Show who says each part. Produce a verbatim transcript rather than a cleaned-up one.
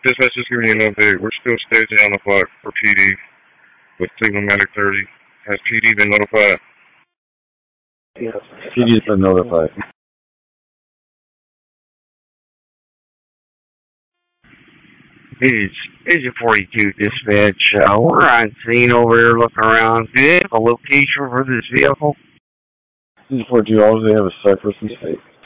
Speaker 1: Dispatch, just giving you an update. We're still staging on the clock for P D with Cleveland Medic thirty. Has P D been notified?
Speaker 2: Yes. P D's been notified.
Speaker 3: It's Agent forty-two Dispatch. Uh, we're on scene over here looking around. Do they have a location for this vehicle?
Speaker 2: Agent forty-two, all they have is Cypress and State.